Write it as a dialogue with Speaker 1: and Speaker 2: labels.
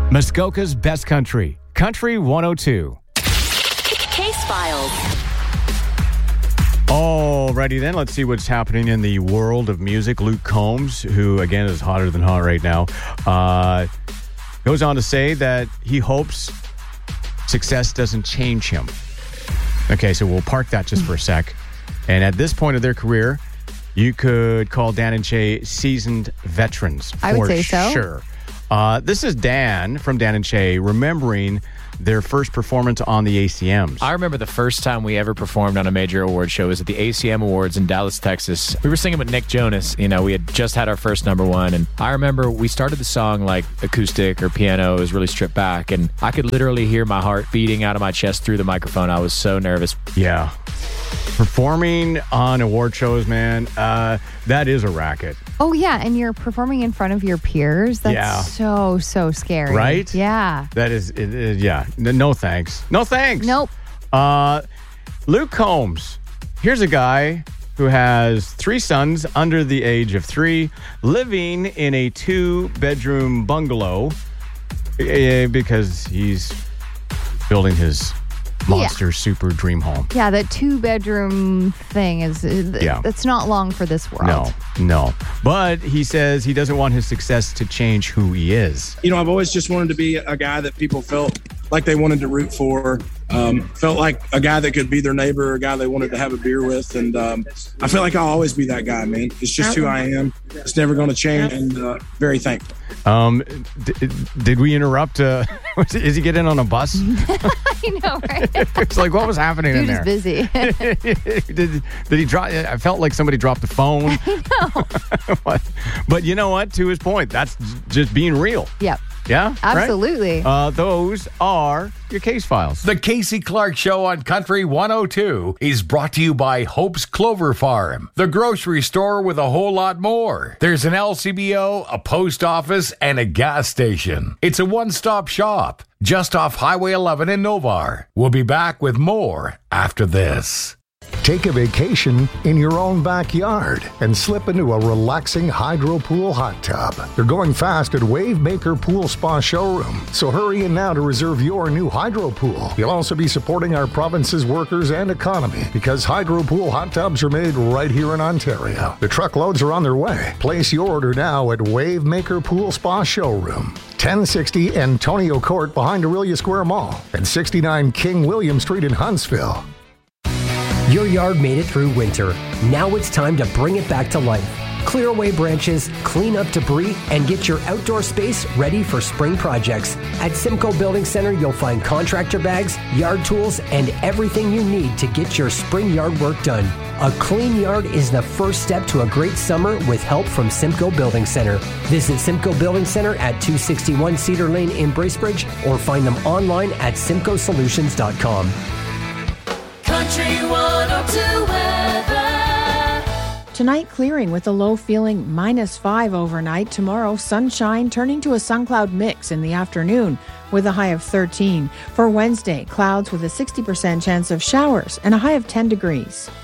Speaker 1: Muskoka's Best Country, Country 102.
Speaker 2: Case Files.
Speaker 1: Alrighty then, let's see what's happening in the world of music. Luke Combs, who again is hotter than hot right now, goes on to say that he hopes success doesn't change him. Okay, so we'll park that just for a sec. And at this point of their career, you could call Dan and Shay seasoned veterans.
Speaker 3: I would say so.
Speaker 1: Sure. This is Dan from Dan and Shay remembering their first performance on the ACMs.
Speaker 4: I remember the first time we ever performed on a major award show was at the ACM Awards in Dallas, Texas. We were singing with Nick Jonas. You know, we had just had our first number one. And I remember we started the song like acoustic or piano. It was really stripped back. And I could literally hear my heart beating out of my chest through the microphone. I was so nervous.
Speaker 1: Yeah. Performing on award shows, man, that is a racket.
Speaker 3: Oh, yeah. And you're performing in front of your peers. That's so scary.
Speaker 1: Right?
Speaker 3: Yeah.
Speaker 1: That is, yeah. No thanks. No thanks.
Speaker 3: Nope.
Speaker 1: Luke Combs. Here's a guy who has 3 sons under the age of 3, living in a 2-bedroom bungalow because he's building his monster super dream home.
Speaker 3: Yeah, that 2-bedroom thing it's not long for this world.
Speaker 1: No. But he says he doesn't want his success to change who he is.
Speaker 5: You know, I've always just wanted to be a guy that people felt like they wanted to root for, felt like a guy that could be their neighbor, a guy they wanted to have a beer with. And I feel like I'll always be that guy, man. It's just who I am. It's never going to change, and very thankful.
Speaker 1: Did we interrupt? Is he getting on a bus?
Speaker 3: I know, right?
Speaker 1: It's like, what was happening in there?
Speaker 3: Dude is busy.
Speaker 1: Did he drop? I felt like somebody dropped the phone.
Speaker 3: I know.
Speaker 1: But you know what? To his point, that's just being real.
Speaker 3: Yep.
Speaker 1: Yeah?
Speaker 3: Absolutely.
Speaker 1: Right? Those are your case files.
Speaker 6: The Casey Clark Show on Country 102 is brought to you by Hope's Clover Farm, the grocery store with a whole lot more. There's an LCBO, a post office, and a gas station. It's a one-stop shop just off Highway 11 in Novar. We'll be back with more after this.
Speaker 7: Take a vacation in your own backyard and slip into a relaxing hydro pool hot tub. They're going fast at Wavemaker Pool Spa Showroom, so hurry in now to reserve your new hydro pool. You'll also be supporting our province's workers and economy because hydro pool hot tubs are made right here in Ontario. The truckloads are on their way. Place your order now at Wavemaker Pool Spa Showroom. 1060 Antonio Court behind Aurelia Square Mall and 69 King William Street in Huntsville.
Speaker 8: Your yard made it through winter. Now it's time to bring it back to life. Clear away branches, clean up debris, and get your outdoor space ready for spring projects. At Simcoe Building Center, you'll find contractor bags, yard tools, and everything you need to get your spring yard work done. A clean yard is the first step to a great summer with help from Simcoe Building Center. Visit Simcoe Building Center at 261 Cedar Lane in Bracebridge or find them online at simcoesolutions.com.
Speaker 2: Country 102 weather.
Speaker 9: Tonight, clearing with a low feeling -5 overnight. Tomorrow, sunshine turning to a sun cloud mix in the afternoon with a high of 13. For Wednesday, clouds with a 60% chance of showers and a high of 10 degrees.